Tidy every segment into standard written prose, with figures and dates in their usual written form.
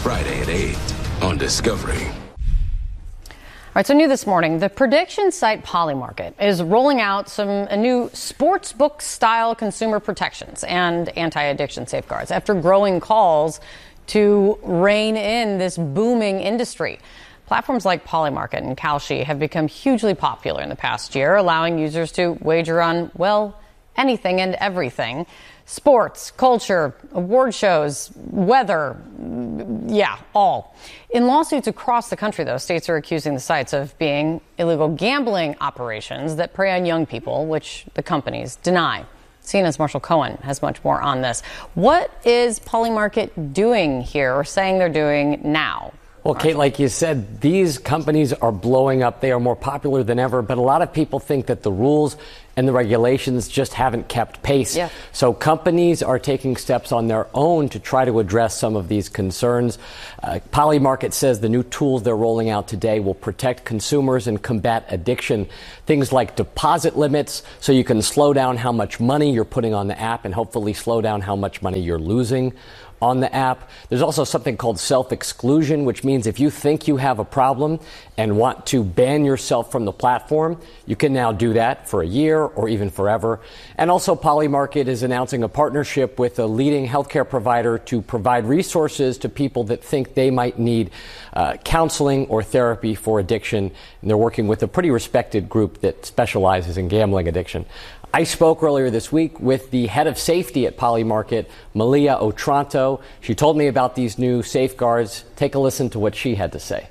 Friday at 8 on Discovery. All right, so new this morning, the prediction site Polymarket is rolling out some new sports book style consumer protections and anti-addiction safeguards after growing calls to rein in this booming industry. Platforms like Polymarket and Kalshi have become hugely popular in the past year, allowing users to wager on, well, anything and everything. Sports, culture, award shows, weather, yeah, all. In lawsuits across the country, though, states are accusing the sites of being illegal gambling operations that prey on young people, which the companies deny. CNN's Marshall Cohen has much more on this. What is Polymarket doing here, or saying they're doing now? Well, Kate, like you said, these companies are blowing up. They are more popular than ever. But a lot of people think that the rules and the regulations just haven't kept pace. Yeah. So companies are taking steps on their own to try to address some of these concerns. Polymarket says the new tools they're rolling out today will protect consumers and combat addiction. Things like deposit limits, so you can slow down how much money you're putting on the app and hopefully slow down how much money you're losing on the app. There's also something called self-exclusion, which means if you think you have a problem and want to ban yourself from the platform, you can now do that for a year or even forever. And also Polymarket is announcing a partnership with a leading healthcare provider to provide resources to people that think they might need counseling or therapy for addiction. And they're working with a pretty respected group that specializes in gambling addiction. I spoke earlier this week with the head of safety at Polymarket, Malia Otranto. She told me about these new safeguards. Take a listen to what she had to say.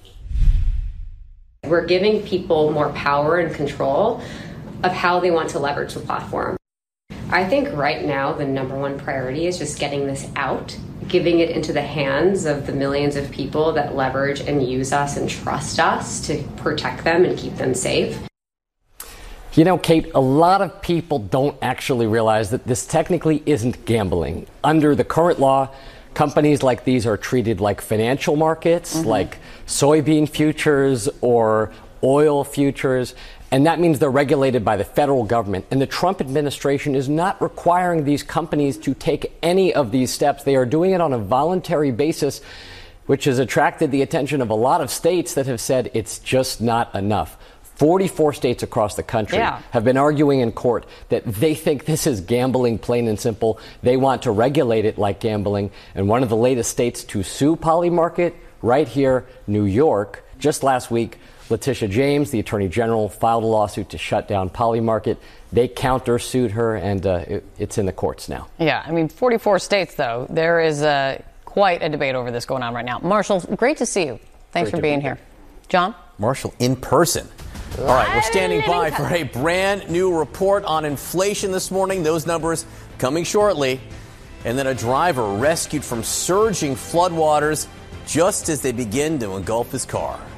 We're giving people more power and control of how they want to leverage the platform. I think right now the number one priority is just getting this out, giving it into the hands of the millions of people that leverage and use us and trust us to protect them and keep them safe. You know, Kate, a lot of people don't actually realize that this technically isn't gambling. Under the current law, companies like these are treated like financial markets, like soybean futures or oil futures. And that means they're regulated by the federal government. And the Trump administration is not requiring these companies to take any of these steps. They are doing it on a voluntary basis, which has attracted the attention of a lot of states that have said it's just not enough. 44 states across the country have been arguing in court that they think this is gambling, plain and simple. They want to regulate it like gambling. And one of the latest states to sue Polymarket, right here, New York. Just last week, Letitia James, the attorney general, filed a lawsuit to shut down Polymarket. They countersued her, and it's in the courts now. Yeah, I mean, 44 states, though. There is quite a debate over this going on right now. Marshall, great to see you. Thanks for being here. John? Marshall, in person. All right, we're standing by for a brand new report on inflation this morning. Those numbers coming shortly. And then a driver rescued from surging floodwaters just as they begin to engulf his car.